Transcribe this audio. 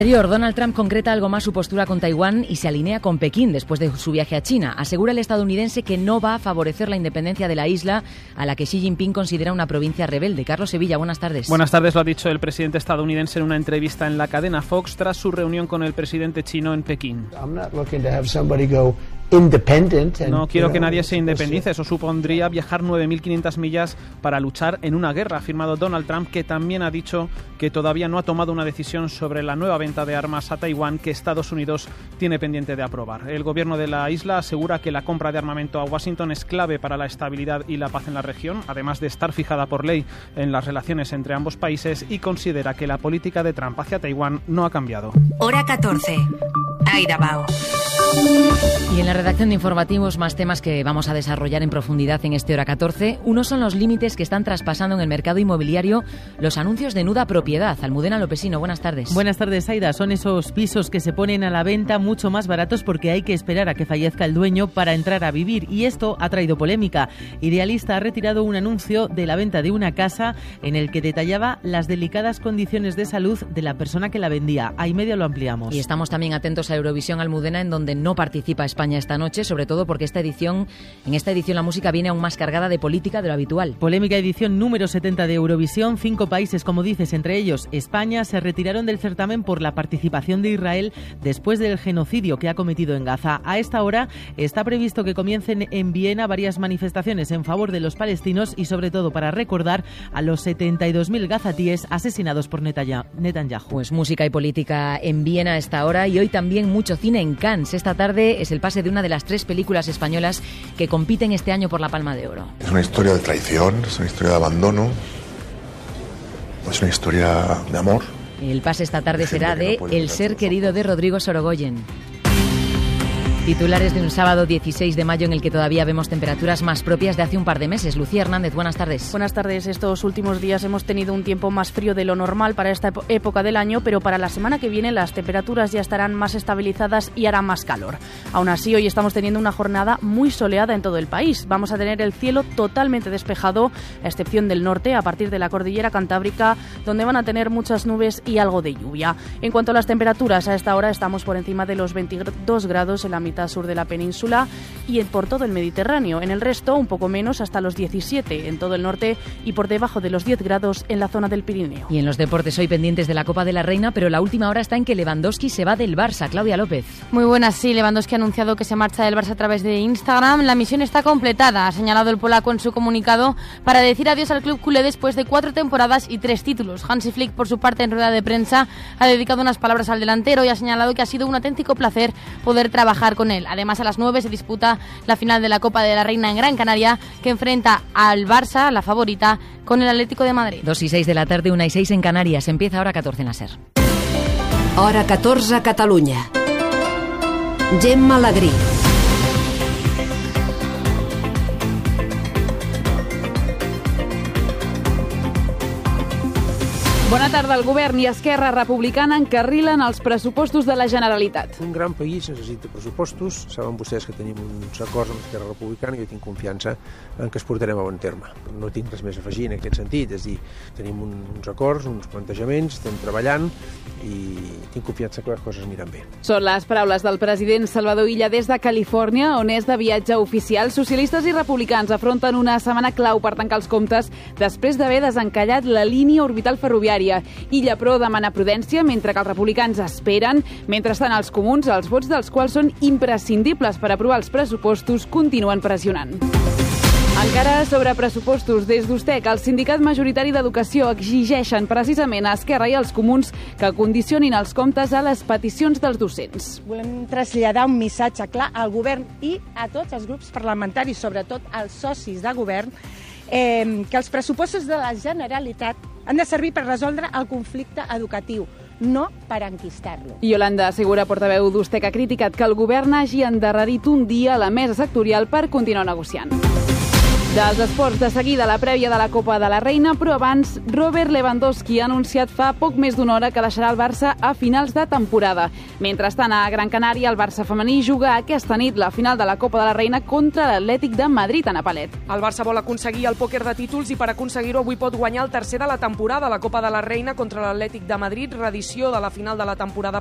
Donald Trump concreta algo más su postura con Taiwán y se alinea con Pekín después de su viaje a China. Asegura el estadounidense que no va a favorecer la independencia de la isla, a la que Xi Jinping considera una provincia rebelde. Carlos Sevilla, buenas tardes. Buenas tardes, lo ha dicho el presidente estadounidense en una entrevista en la cadena Fox tras su reunión con el presidente chino en Pekín. No quiero que nadie se independice, eso supondría viajar 9.500 millas para luchar en una guerra, ha afirmado Donald Trump, que también ha dicho que todavía no ha tomado una decisión sobre la nueva venta de armas a Taiwán que Estados Unidos tiene pendiente de aprobar. El gobierno de la isla asegura que la compra de armamento a Washington es clave para la estabilidad y la paz en la región, además de estar fijada por ley en las relaciones entre ambos países, y considera que la política de Trump hacia Taiwán no ha cambiado. Hora 14. Aida Bao. Y en la redacción de informativos, más temas que vamos a desarrollar en profundidad en este Hora 14. Uno son los límites que están traspasando en el mercado inmobiliario los anuncios de nuda propiedad. Almudena Lopesino, buenas tardes. Buenas tardes, Aida. Son esos pisos que se ponen a la venta mucho más baratos porque hay que esperar a que fallezca el dueño para entrar a vivir, y esto ha traído polémica. Idealista ha retirado un anuncio de la venta de una casa en el que detallaba las delicadas condiciones de salud de la persona que la vendía. A y medio lo ampliamos. Y estamos también atentos a Eurovisión, Almudena, en donde no participa España esta noche, sobre todo porque en esta edición la música viene aún más cargada de política de lo habitual. Polémica edición número 70 de Eurovisión. 5 países, como dices, entre ellos España, se retiraron del certamen por la participación de Israel después del genocidio que ha cometido en Gaza. A esta hora está previsto que comiencen en Viena varias manifestaciones en favor de los palestinos y sobre todo para recordar a los 72.000 gazatíes asesinados por Netanyahu. Pues música y política en Viena a esta hora, y hoy también mucho cine en Cannes. Esta tarde es el pase de una de las 3 películas españolas que compiten este año por la Palma de Oro. Es una historia de traición, es una historia de abandono, es una historia de amor. El pase esta tarde será de El ser querido de Rodrigo Sorogoyen. Titulares de un sábado 16 de mayo en el que todavía vemos temperaturas más propias de hace un par de meses. Lucía Hernández, buenas tardes. Buenas tardes. Estos últimos días hemos tenido un tiempo más frío de lo normal para esta época del año, pero para la semana que viene las temperaturas ya estarán más estabilizadas y hará más calor. Aún así, hoy estamos teniendo una jornada muy soleada en todo el país. Vamos a tener el cielo totalmente despejado, a excepción del norte, a partir de la cordillera cantábrica, donde van a tener muchas nubes y algo de lluvia. En cuanto a las temperaturas, a esta hora estamos por encima de los 22 grados en la mitad sur de la península y por todo el Mediterráneo. En el resto, un poco menos, hasta los 17 en todo el norte y por debajo de los 10 grados en la zona del Pirineo. Y en los deportes, hoy pendientes de la Copa de la Reina, pero la última hora está en que Lewandowski se va del Barça. Claudia López. Muy buenas, sí. Lewandowski ha anunciado que se marcha del Barça a través de Instagram. La misión está completada, ha señalado el polaco en su comunicado, para decir adiós al club culé después de 4 temporadas y 3 títulos. Hansi Flick, por su parte, en rueda de prensa, ha dedicado unas palabras al delantero y ha señalado que ha sido un auténtico placer poder trabajar con él. Además, a las 9 se disputa la final de la Copa de la Reina en Gran Canaria, que enfrenta al Barça, la favorita, con el Atlético de Madrid. 2:06 de la tarde, 1:06 en Canarias. Empieza Hora 14 en la SER. Hora 14 a Catalunya. Gemma Alegrí. Bona tarda. El govern i Esquerra Republicana encarrilen els pressupostos de la Generalitat. Un gran país necessita pressupostos. Saben vostès que tenim uns acords amb Esquerra Republicana i jo tinc confiança en que es portarem a bon terme. No tinc res més a afegir en aquest sentit. És dir, tenim uns acords, uns plantejaments, estem treballant i tinc confiança que les coses aniran bé. Són les paraules del president Salvador Illa des de Califòrnia, on és de viatge oficial. Socialistes i republicans afronten una setmana clau per tancar els comptes després d'haver desencallat la línia orbital ferroviària. Illa, però, demana prudència, mentre que els republicans esperen. Mentrestant, els comuns, els vots dels quals són imprescindibles per aprovar els pressupostos, continuen pressionant. Encara sobre pressupostos, des d'USTEC, el sindicat majoritari d'Educació exigeixen precisament a Esquerra i als comuns que condicionin els comptes a les peticions dels docents. Volem traslladar un missatge clar al govern i a tots els grups parlamentaris, sobretot als socis de govern, que els pressupostos de la Generalitat han de servir per resoldre el conflicte educatiu, no per enquistar-lo. Yolanda Segura, portaveu d'USTEC, ha criticat que el govern hagi endarrerit un dia a la mesa sectorial per continuar negociant. Dels esports, de seguida la prèvia de la Copa de la Reina, però abans Robert Lewandowski ha anunciat fa poc més d'una hora que deixarà el Barça a finals de temporada. Mentrestant, a Gran Canària, el Barça femení juga aquesta nit la final de la Copa de la Reina contra l'Atlètic de Madrid, a Napalet. El Barça vol aconseguir el pòquer de títols i per aconseguir-ho avui pot guanyar el tercer de la temporada, la Copa de la Reina contra l'Atlètic de Madrid, reedició de la final de la temporada